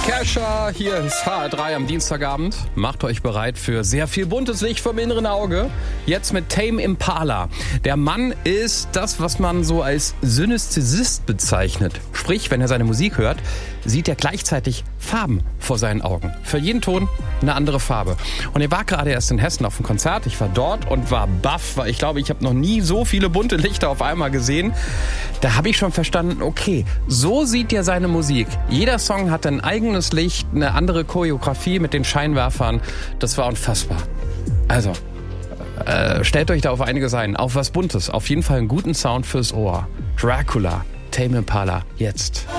Kesha, hier ist HR3 am Dienstagabend. Macht euch bereit für sehr viel buntes Licht vom inneren Auge. Jetzt mit Tame Impala. Der Mann ist das, was man so als Synästhesist bezeichnet. Sprich, wenn er seine Musik hört, sieht er gleichzeitig Farben vor seinen Augen. Für jeden Ton eine andere Farbe. Und er war gerade erst in Hessen auf einem Konzert. Ich war dort und war baff, weil ich glaube, ich habe noch nie so viele bunte Lichter auf einmal gesehen. Da habe ich schon verstanden, okay, so sieht er seine Musik. Jeder Song hat ein eigenes Licht, eine andere Choreografie mit den Scheinwerfern. Das war unfassbar. Also, stellt euch da auf einiges ein. Auf was Buntes. Auf jeden Fall einen guten Sound fürs Ohr. Dracula, Tame Impala, jetzt.